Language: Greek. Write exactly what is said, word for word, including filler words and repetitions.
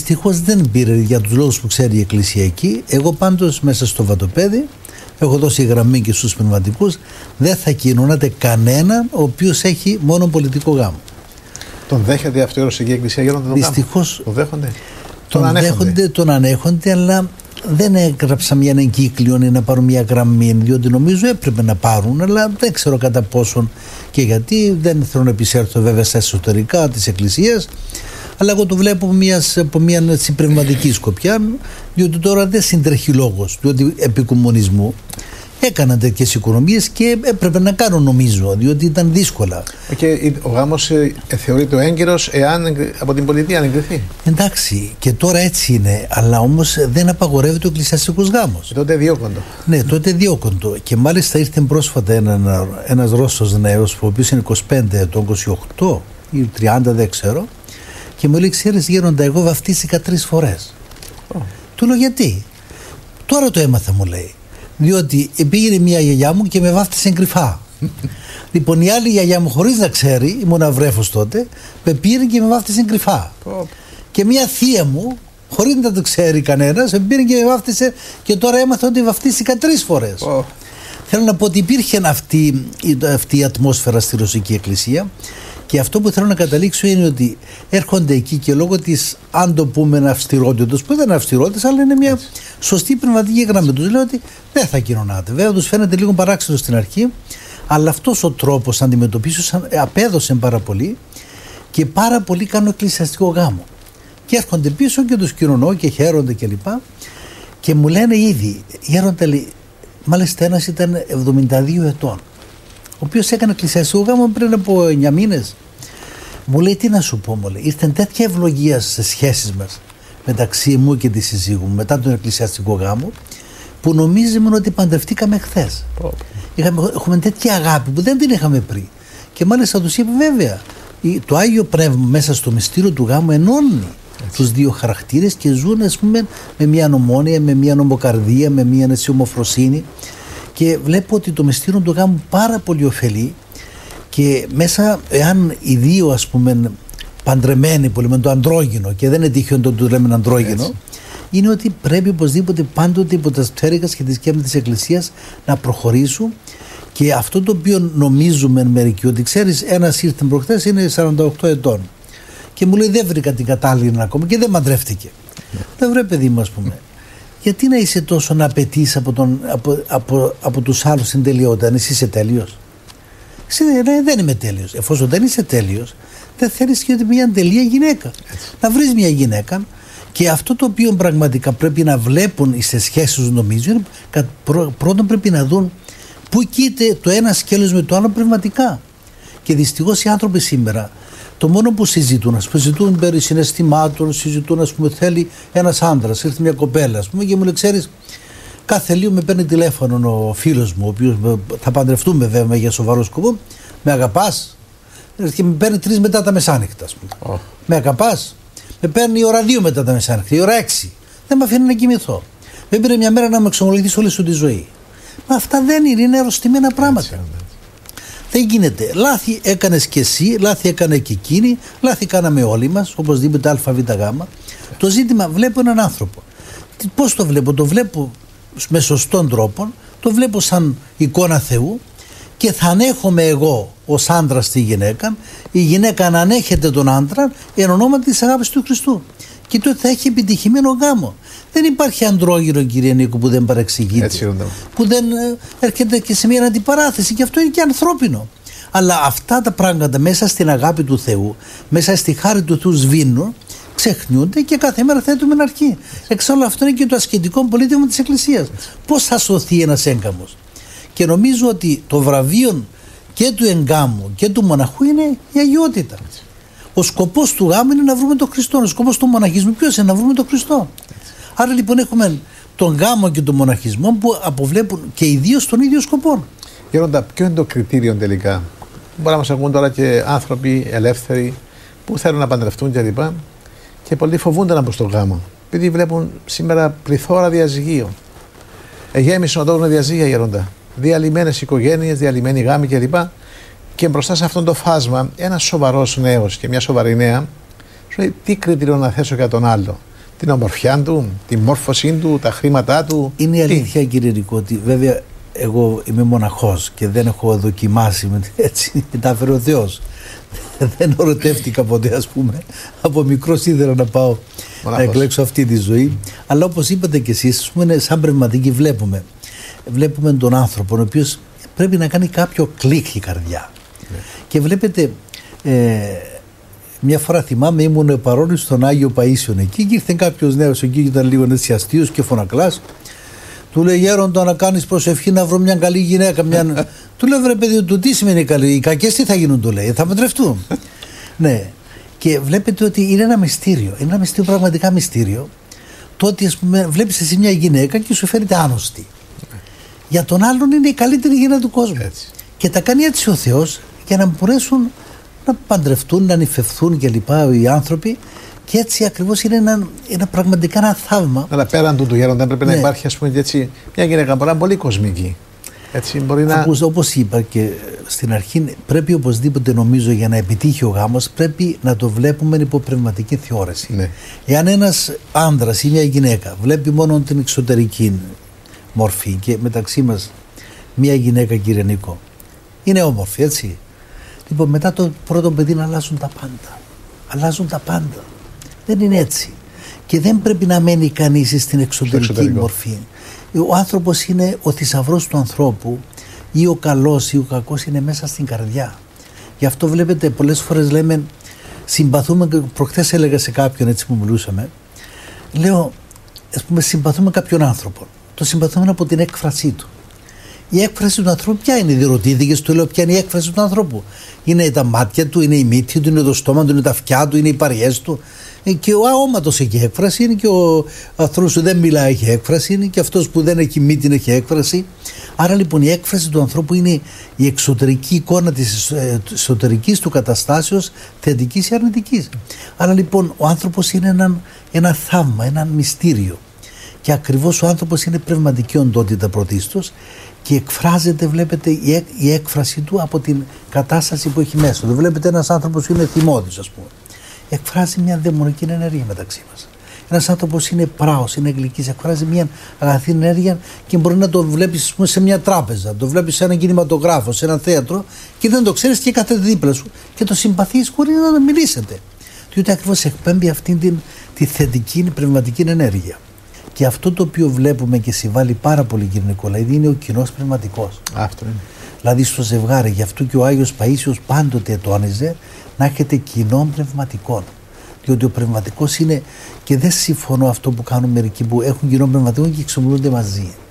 Δυστυχώς δεν πήρε για τους λόγους που ξέρει η Εκκλησία εκεί. Εγώ πάντως μέσα στο βατοπέδι έχω δώσει γραμμή και στους πνευματικούς, δεν θα κοινωνάτε κανέναν ο οποίος έχει μόνο πολιτικό γάμο. Τον δέχεται αυτό η Ρωσική Εκκλησία για να τον Δυστυχώς τον δέχονται. Τον, τον δέχονται, τον ανέχονται, αλλά δεν έγραψα μια εγκύκλιο να πάρουν μια γραμμή, διότι νομίζω έπρεπε να πάρουν, αλλά δεν ξέρω κατά πόσον και γιατί. Δεν θέλω να επισέλθω βέβαια στα εσωτερικά της Εκκλησίας, αλλά εγώ το βλέπω μιας, από μια έτσι, πνευματική σκοπιά, διότι τώρα δεν συντρέχει λόγος, διότι επί κομμουνισμού έκαναν τέτοιες οικονομίες και έπρεπε να κάνουν, νομίζω, διότι ήταν δύσκολα. Και ο γάμος ε, θεωρείται ο έγκυρος εάν από την πολιτεία αν εγκριθεί. Εντάξει, και τώρα έτσι είναι, αλλά όμως δεν απαγορεύεται ο εκκλησιαστικός γάμος. Και τότε διώκοντο. Ναι, τότε διώκοντο. Και μάλιστα ήρθε πρόσφατα ένα, ένας Ρώσος νέος, ο οποίος είναι είκοσι πέντε ετών, είκοσι οκτώ ή τριάντα, δεν ξέρω, και μου λέει: ξέρεις, Γέροντα, εγώ βαφτίστηκα τρεις φορές. Oh. Του λέω: γιατί? Τώρα το έμαθα, μου λέει. Διότι πήγαινε μια γιαγιά μου και με βάφτισε κρυφά. Λοιπόν, η άλλη γιαγιά μου, χωρίς να ξέρει, ήμουν αυρέφος τότε, με πήρε και με βάφτισε κρυφά. Oh. Και μια θεία μου, χωρίς να το ξέρει κανένας, με πήρε και με βάφτισε, και τώρα έμαθα ότι βαφτίστηκα τρεις φορές. Oh. Θέλω να πω ότι υπήρχε αυτή, αυτή η ατμόσφαιρα στη Ρωσική Εκκλησία. Και αυτό που θέλω να καταλήξω είναι ότι έρχονται εκεί και λόγω της, αν το πούμε, αυστηρότητας, που δεν είναι αυστηρότητας, αλλά είναι μια σωστή πνευματική γραμμή. Τους λέω ότι δεν θα κοινωνάτε. Βέβαια, τους φαίνεται λίγο παράξενο στην αρχή, αλλά αυτός ο τρόπος αντιμετωπίσεως απέδωσε πάρα πολύ και πάρα πολύ κάνουν εκκλησιαστικό γάμο. Και έρχονται πίσω και τους κοινωνώ και χαίρονται κλπ. Και, και μου λένε ήδη, Γέροντα, μάλιστα ένας ήταν εβδομήντα δύο ετών, ο οποίος έκανε εκκλησιαστικό γάμο πριν από εννιά μήνες. Μου λέει: τι να σου πω, μου λέει, ήρθε τέτοια ευλογία στις σχέσεις μας μεταξύ μου και τη σύζυγου μου μετά τον εκκλησιαστικό γάμο, που νομίζουμε ότι παντρευτήκαμε χθες. Oh. Είχαμε, έχουμε τέτοια αγάπη που δεν την είχαμε πριν. Και μάλιστα τους είπε: βέβαια, το Άγιο Πνεύμα μέσα στο μυστήριο του γάμου ενώνει τους δύο χαρακτήρες και ζουν, ας πούμε, με μια ομόνοια, με μια νομοκαρδία, με μια ομοφροσύνη. Και βλέπω ότι το μυστήριο του γάμου πάρα πολύ ωφελεί, και μέσα, εάν οι δύο, ας πούμε, παντρεμένοι που λέμε το αντρόγυνο, και δεν είναι τυχαίο το του λέμε αντρόγυνο, έτσι, είναι ότι πρέπει οπωσδήποτε πάντοτε υπό τα πτέρυγα και τη σκέπη της Εκκλησίας να προχωρήσουν. Και αυτό το οποίο νομίζουμε μερικοί, ότι ξέρεις, ένας ήρθε προχθές, είναι σαράντα οκτώ ετών και μου λέει: δεν βρήκα την κατάλληλη ακόμα και δεν μαντρεύτηκε. Δεν βρε, παιδί μου, ας πούμε. Γιατί να είσαι τόσο να απαιτείς από, τον, από, από, από τους άλλους την τελειότητα, αν εσύ είσαι τέλειος? Εσύ ναι, δεν είμαι τέλειος. Εφόσον δεν είσαι τέλειος, δεν θέλεις και μια τελεία γυναίκα. Έτσι. Να βρεις μια γυναίκα, και αυτό το οποίο πραγματικά πρέπει να βλέπουν στις σχέσεις τους, νομίζω, είναι πρώτον πρέπει να δουν πού κοίται το ένα σκέλος με το άλλο πνευματικά. Και δυστυχώς οι άνθρωποι σήμερα, το μόνο που συζητούν, ας πούμε, συζητούν περί συναισθημάτων, συζητούν, ας πούμε, θέλει ένας άντρας, ήρθε μια κοπέλα, ας πούμε, και μου λέει: ξέρεις, κάθε λίγο με παίρνει τηλέφωνο ο φίλος μου, ο οποίος θα παντρευτούμε βέβαια για σοβαρό σκοπό, με αγαπάς? Και με παίρνει τρεις μετά τα μεσάνυχτα, ας πούμε. Oh. Με αγαπάς? Με παίρνει η ώρα δύο μετά τα μεσάνυχτα, η ώρα έξι. Δεν με αφήνει να κοιμηθώ. Με πήρε μια μέρα να με εξομολογηθείς όλη σου τη ζωή. Μα αυτά δεν είναι, είναι αρρωστημένα πράγματα. Έτσι, δεν γίνεται. Λάθη έκανες και εσύ, λάθη έκανε και εκείνη, λάθη κάναμε όλοι μας, οπωσδήποτε α, β, γ. Το ζήτημα, βλέπω έναν άνθρωπο. Πώς το βλέπω? Το βλέπω με σωστόν τρόπο, το βλέπω σαν εικόνα Θεού, και θα ανέχομαι εγώ ως άντρας τη γυναίκα, η γυναίκα να ανέχεται τον άντρα εν ονόματι της αγάπης του Χριστού. Και τότε θα έχει επιτυχημένο γάμο. Δεν υπάρχει αντρόγυνο, κύριε Νίκο, που δεν παρεξηγείται, που δεν έρχεται και σε μια αντιπαράθεση, και αυτό είναι και ανθρώπινο. Αλλά αυτά τα πράγματα μέσα στην αγάπη του Θεού, μέσα στη χάρη του Θεού σβήνουν, ξεχνιούνται, και κάθε μέρα θέτουμε ένα αρχή. Εξάλλου αυτό είναι και το ασκητικό πολίτευμα της Εκκλησίας. Πώς θα σωθεί ένας έγκαμος? Και νομίζω ότι το βραβείο και του εγκάμου και του μοναχού είναι η αγιότητα. Ο σκοπός του γάμου είναι να βρούμε τον Χριστό. Ο σκοπός του μοναχισμού ποιος είναι? Να βρούμε τον Χριστό. Άρα λοιπόν έχουμε τον γάμο και τον μοναχισμό που αποβλέπουν και οι δύο στον ίδιο σκοπό. Γέροντα, ποιο είναι το κριτήριο τελικά? Μπορεί να μας ακούν τώρα και άνθρωποι ελεύθεροι που θέλουν να παντρευτούν κλπ. Και, και πολλοί φοβούνται να μπουν στον γάμο, επειδή βλέπουν σήμερα πληθώρα διαζυγίων. Εγέμισαν όταν διαζύγια, Γέροντα. Διαλυμένες οικογένειες, διαλυμένοι γάμοι κλπ. Και μπροστά σε αυτό το φάσμα, ένας σοβαρός νέος και μια σοβαρή νέα σου λέει: τι κριτήριο να θέσω για τον άλλο? την ομορφιά του, τη μόρφωσή του, τα χρήματά του. Είναι η αλήθεια, κύριε Νικό, ότι βέβαια εγώ είμαι μοναχός και δεν έχω δοκιμάσει με, έτσι, τα έφερε ο Θεός. Δεν ερωτεύτηκα ποτέ, ας πούμε. Από μικρός ήθελα να πάω μοναχός, να εκλέξω αυτή τη ζωή. Αλλά όπως είπατε και εσείς, ας πούμε, σαν πνευματικοί βλέπουμε. Βλέπουμε τον άνθρωπο, ο οποίος πρέπει να κάνει κάποιο κλικ η καρδιά. Ναι. Και βλέπετε, ε, μια φορά θυμάμαι, ήμουν παρόν στον Άγιο Παΐσιον εκεί και ήρθε κάποιος νέος εκεί και ήταν λίγο έτσι αστείος και φωνακλάς. Του λέει: Γέροντα, να κάνεις προσευχή να βρω μια καλή γυναίκα. Μια... του λέει: Βρε παιδί, του τι σημαίνει καλή? Οι κακές τι θα γίνουν, του λέει, θα παντρευτούν. Ναι. Και βλέπετε ότι είναι ένα μυστήριο. Είναι ένα μυστήριο, πραγματικά μυστήριο. Το ότι, ας πούμε, βλέπεις εσύ μια γυναίκα και σου φαίνεται άνοστη. Για τον άλλον είναι η καλύτερη γυναίκα του κόσμου. Έτσι. Και τα κάνει έτσι ο Θεός για να μπορέσουν να παντρευτούν, να νυφευθούν κλπ. Οι άνθρωποι. Και έτσι ακριβώς είναι ένα, ένα πραγματικά ένα θαύμα. Αλλά πέραν του του Γέροντα πρέπει ναι. να υπάρχει, ας πούμε, έτσι, μια γυναίκα μπορεί να είναι πολύ κοσμική. Έτσι, μπορεί να... Όπως, όπως είπα και στην αρχή, πρέπει οπωσδήποτε, νομίζω, για να επιτύχει ο γάμος, πρέπει να το βλέπουμε υπό πνευματική θεώρηση. Ναι. Εάν ένας άνδρας ή μια γυναίκα βλέπει μόνο την εξωτερική μορφή, και μεταξύ μας μια γυναίκα, κύριε Νίκο, είναι όμορφη, έτσι. Λοιπόν, μετά το πρώτο παιδί να αλλάζουν τα πάντα. Αλλάζουν τα πάντα. Δεν είναι έτσι. Και δεν πρέπει να μένει κανείς στην εξωτερική μορφή. Ο άνθρωπος είναι ο θησαυρός του ανθρώπου, ή ο καλός ή ο κακός είναι μέσα στην καρδιά. Γι' αυτό βλέπετε πολλές φορές λέμε, συμπαθούμε, προχθές έλεγα σε κάποιον έτσι που μιλούσαμε, λέω, ας πούμε, συμπαθούμε κάποιον άνθρωπο. Το συμπαθούμε από την έκφρασή του. Η έκφραση του ανθρώπου ποια είναι? Διερωτήθηκες, του λέω, ποια είναι η έκφραση του ανθρώπου? Είναι τα μάτια του, είναι η μύτη του, είναι το στόμα του, είναι τα αυτιά του, είναι οι παριές του. Και ο αόματος έχει έκφραση, είναι και ο άνθρωπος που δεν μιλάει έχει έκφραση, είναι και αυτός που δεν έχει μύτη έχει έκφραση. Άρα λοιπόν η έκφραση του ανθρώπου είναι η εξωτερική εικόνα της εσωτερικής του καταστάσεως, θετικής ή αρνητικής. Άρα λοιπόν ο άνθρωπος είναι ένα, ένα θαύμα, ένα μυστήριο. Και ακριβώς ο άνθρωπος είναι πνευματική οντότητα πρωτίστως και εκφράζεται, βλέπετε, η, η έκφραση του από την κατάσταση που έχει μέσα. Το βλέπετε ένας άνθρωπος που είναι θυμώδης, ας πούμε. Εκφράζει μια δαιμονική ενέργεια μεταξύ μας. Ένας άνθρωπος είναι πράος, είναι γλυκής, εκφράζει μια αγαθή ενέργεια και μπορεί να το βλέπεις, ας πούμε, σε μια τράπεζα, το βλέπεις σε ένα κινηματογράφο, σε ένα θέατρο και δεν το ξέρεις και κάθεται δίπλα σου και το συμπαθείς χωρίς να μιλήσετε. Διότι ακριβώς εκπέμπει αυτή την, τη θετική πνευματική ενέργεια. Και αυτό το οποίο βλέπουμε και συμβάλλει πάρα πολύ, κύριε Νικολαίδη, είναι ο κοινός πνευματικός. Αυτό είναι. Δηλαδή στο ζευγάρι, γι' αυτό και ο Άγιος Παΐσιος πάντοτε τόνιζε να έχετε κοινών πνευματικών. Διότι ο πνευματικός είναι, και δεν συμφωνώ αυτό που κάνουν μερικοί που έχουν κοινό πνευματικό και εξομιλούνται μαζί.